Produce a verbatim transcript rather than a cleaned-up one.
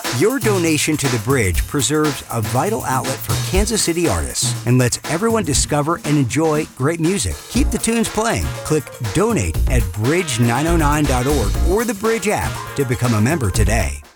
Your donation to the Bridge preserves a vital outlet for Kansas City artists and lets everyone discover and enjoy great music. Keep the tunes playing. Click donate at bridge nine oh nine dot org or the Bridge app to become a member today.